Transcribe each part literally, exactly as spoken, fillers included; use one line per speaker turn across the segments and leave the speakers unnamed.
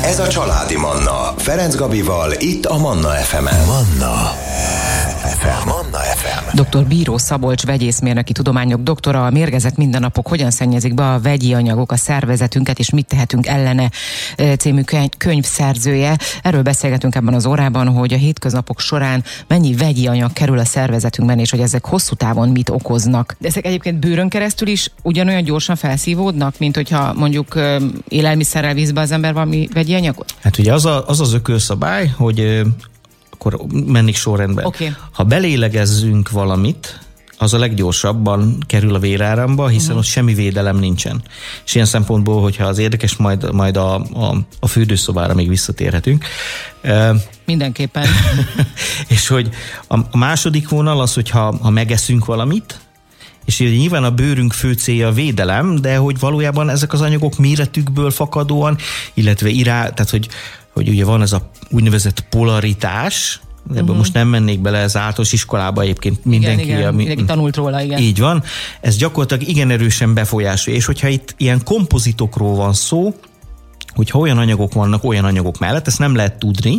Ez a Családi Manna. Ferenc Gabival, itt a Manna ef emen. Manna ef em. Manna ef em.
doktor Bíró Szabolcs vegyészmérnöki tudományok doktora, a Mérgezett mindennapok hogyan szennyezik be a vegyi anyagok a szervezetünket, és mit tehetünk ellene című könyv szerzője. Erről beszélgetünk ebben az órában, hogy a hétköznapok során mennyi vegyi anyag kerül a szervezetünkben, és hogy ezek hosszú távon mit okoznak. De ezek egyébként bőrön keresztül is ugyanolyan gyorsan felszívódnak, mint hogyha mondjuk élelmiszerrel vízbe az ember valami vegyi anyagot?
Hát ugye az a, az, az ökölszabály, hogy akkor mennék sorrendben. Okay. Ha belélegezzünk valamit, az a leggyorsabban kerül a véráramba, hiszen uh-huh. ott semmi védelem nincsen. És ilyen szempontból, hogyha az érdekes, majd, majd a, a, a fürdőszobára még visszatérhetünk.
Mindenképpen.
És hogy a, a második vonal az, hogyha ha megeszünk valamit, és nyilván a bőrünk fő célja a védelem, de hogy valójában ezek az anyagok méretükből fakadóan, illetve irá, tehát hogy, hogy ugye van ez a úgynevezett polaritás, ebből uh-huh. most nem mennék bele, ez általános iskolába egyébként mindenki.
Igen, igen,
ami,
mindenki tanult róla, igen.
Így van. Ez gyakorlatilag igen erősen befolyásolja, és hogyha itt ilyen kompozitokról van szó, hogyha olyan anyagok vannak olyan anyagok mellett, ezt nem lehet tudni,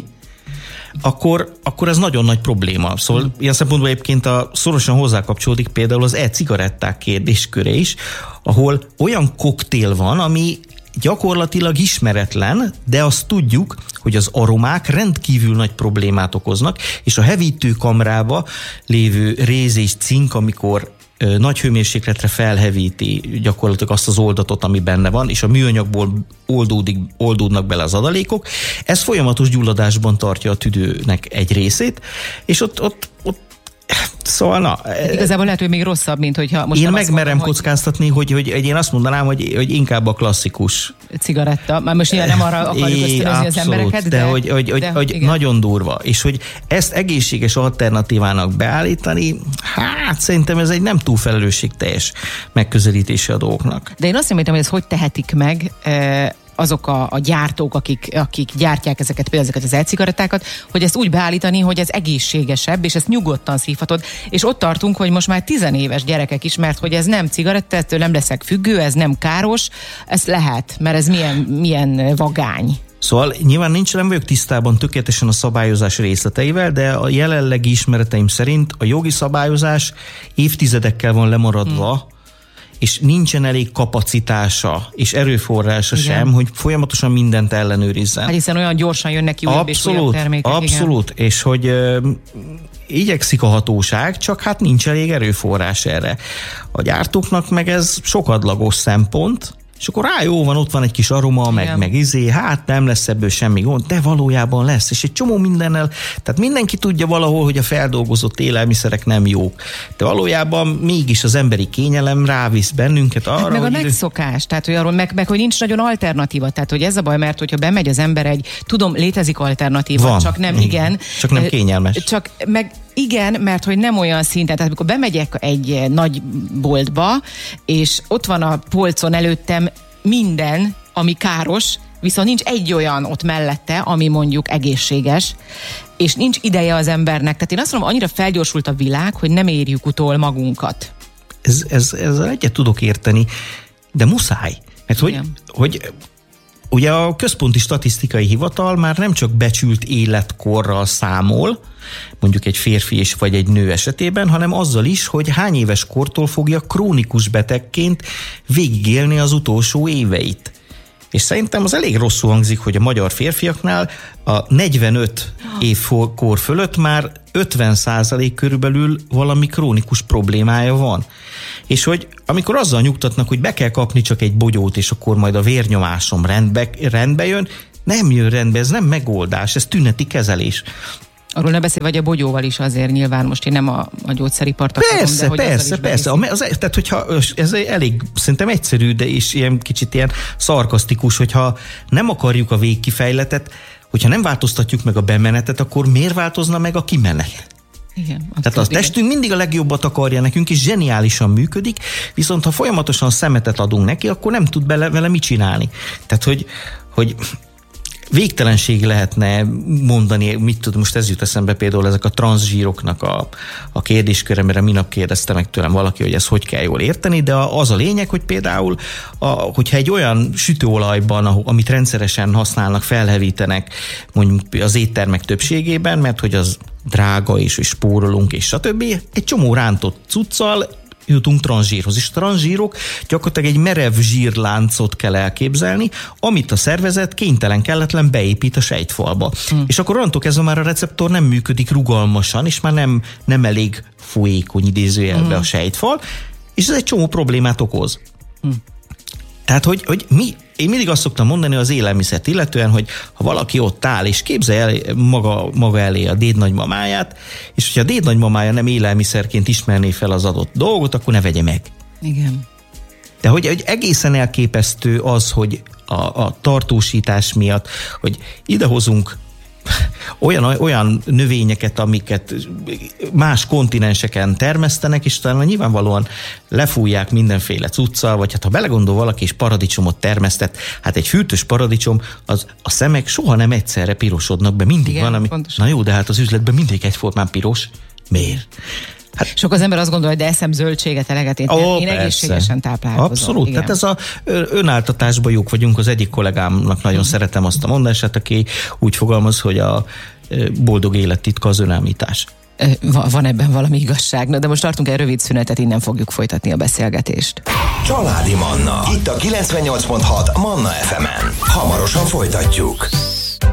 akkor, akkor ez nagyon nagy probléma. Szóval hmm. ilyen szempontból egyébként a, szorosan hozzákapcsolódik például az e-cigaretták kérdésköre is, ahol olyan koktél van, ami gyakorlatilag ismeretlen, de azt tudjuk, hogy az aromák rendkívül nagy problémát okoznak, és a hevítőkamrába lévő réz és cink, amikor ö, nagy hőmérsékletre felhevíti gyakorlatilag azt az oldatot, ami benne van, és a műanyagból oldódik, oldódnak bele az adalékok, ez folyamatos gyulladásban tartja a tüdőnek egy részét, és ott, ott, ott szóval na...
Hát igazából lehet, hogy még rosszabb, mint hogyha most
én megmerem kockáztatni, hogy, hogy, hogy én azt mondanám, hogy, hogy inkább a klasszikus
cigaretta. Már most nyilván nem arra akarjuk ösztönözni az embereket, de...
de hogy, hogy, de, hogy, hogy nagyon durva. És hogy ezt egészséges alternatívának beállítani, hát szerintem ez egy nem túl felelősségteljes megközelítése a dolgoknak.
De én azt nem értem, hogy ezt hogy tehetik meg azok a, a gyártók, akik, akik gyártják ezeket, például ezeket az e-cigarettákat, hogy ezt úgy beállítani, hogy ez egészségesebb, és ezt nyugodtan szívhatod. És ott tartunk, hogy most már tizenéves gyerekek is, mert hogy ez nem cigaretta, ettől nem leszek függő, ez nem káros, ez lehet, mert ez milyen, milyen vagány.
Szóval nyilván nincs, nem vagyok tisztában tökéletesen a szabályozás részleteivel, de a jelenlegi ismereteim szerint a jogi szabályozás évtizedekkel van lemaradva, hmm. és nincsen elég kapacitása és erőforrása igen. sem, hogy folyamatosan mindent ellenőrizzen.
Hát hiszen olyan gyorsan jönnek ki újabb és újabb termékek.
Abszolút, igen. És hogy ö, igyekszik a hatóság, csak hát nincs elég erőforrás erre. A gyártóknak meg ez sokadlagos szempont, és akkor rá jó van, ott van egy kis aroma, meg, meg izé, hát nem lesz ebből semmi gond, de valójában lesz, és egy csomó mindennel, tehát mindenki tudja valahol, hogy a feldolgozott élelmiszerek nem jók, de valójában mégis az emberi kényelem rávisz bennünket arra, hát
meg a
hogy
megszokás, tehát hogy arról, meg, meg hogy nincs nagyon alternatíva, tehát hogy ez a baj, mert hogyha bemegy az ember egy, tudom, létezik alternatíva, van, csak nem igen, igen.
Csak nem kényelmes.
Csak meg igen, mert hogy nem olyan szinten, tehát amikor bemegyek egy nagy boltba, és ott van a polcon előttem minden, ami káros, viszont nincs egy olyan ott mellette, ami mondjuk egészséges, és nincs ideje az embernek. Tehát én azt mondom, annyira felgyorsult a világ, hogy nem érjük utol magunkat.
Ez, ez, ezzel egyet tudok érteni, de muszáj. Mert hogy, hogy ugye a Központi Statisztikai Hivatal már nem csak becsült életkorral számol, mondjuk egy férfi és vagy egy nő esetében, hanem azzal is, hogy hány éves kortól fogja krónikus betegként végigélni az utolsó éveit. És szerintem az elég rosszul hangzik, hogy a magyar férfiaknál a negyvenöt év kor fölött már ötven százalék körülbelül valami krónikus problémája van. És hogy amikor azzal nyugtatnak, hogy be kell kapni csak egy bogyót, és akkor majd a vérnyomásom rendbe, rendbe jön, nem jön rendbe, ez nem megoldás, ez tüneti kezelés.
Arról ne beszél, vagy a bogyóval is azért nyilván, most én nem a, a gyógyszeripart akarom,
persze,
de hogy
persze, persze. Az, az, tehát, hogyha ez elég, szerintem egyszerű, de is ilyen kicsit ilyen szarkasztikus, hogyha nem akarjuk a végkifejletet, hogyha nem változtatjuk meg a bemenetet, akkor miért változna meg a kimenet?
Igen,
tehát a testünk mindig a legjobbat akarja nekünk, és zseniálisan működik, viszont ha folyamatosan szemetet adunk neki, akkor nem tud bele, vele mit csinálni. Tehát, hogy, hogy végtelenség lehetne mondani, mit tudom, most ez jut eszembe például ezek a transzsíroknak a, a kérdésköre, mert minap kérdezte meg tőlem valaki, hogy ezt hogy kell jól érteni, de az a lényeg, hogy például, a, hogyha egy olyan sütőolajban, amit rendszeresen használnak, felhevítenek mondjuk az éttermek többségében, mert hogy az drága és hogy spórolunk és stb. Egy csomó rántott cuccal jutunk transzsírhoz. És a transzsírok gyakorlatilag egy merev zsírláncot kell elképzelni, amit a szervezet kénytelen, kelletlen beépít a sejtfalba. Hmm. És akkor onnantól kezdve már a receptor nem működik rugalmasan, és már nem, nem elég folyékony idézőjelbe hmm. a sejtfal, és ez egy csomó problémát okoz. Hmm. Tehát, hogy, hogy mi, én mindig azt szoktam mondani az élelmiszert illetően, hogy ha valaki ott áll, és képzelje el maga, maga elé a dédnagymamáját, és hogyha a dédnagymamája nem élelmiszerként ismerné fel az adott dolgot, akkor ne vegye meg.
Igen.
De hogy, hogy egészen elképesztő az, hogy a, a tartósítás miatt, hogy idehozunk olyan, olyan növényeket, amiket más kontinenseken termesztenek, és talán nyilvánvalóan lefújják mindenféle cuccal, vagy hát ha belegondol valaki is paradicsomot termesztett, hát egy fürtös paradicsom, az, a szemek soha nem egyszerre pirosodnak be, mindig igen, van, ami, pontosan. Na jó, de hát az üzletben mindig egyformán piros. Miért?
Hát, sok az ember azt gondolja, hogy de eszem zöldséget, eleget, én,
ó,
én egészségesen táplálkozom.
Abszolút,
igen.
Tehát ez a önáltatásban jók vagyunk, az egyik kollégámnak nagyon hmm. szeretem azt a mondását, aki úgy fogalmaz, hogy a boldog élettitka az önállítás.
Van ebben valami igazság, de most tartunk egy rövid szünetet, innen fogjuk folytatni a beszélgetést.
Családi Manna, itt a kilencvennyolc pont hat Manna ef emen. Hamarosan folytatjuk.